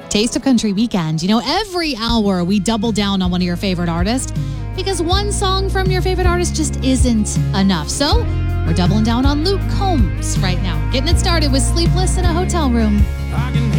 Taste of Country Weekend. You know, every hour we double down on one of your favorite artists because one song from your favorite artist just isn't enough. So we're doubling down on Luke Combs right now. Getting it started with Sleepless in a Hotel Room. I can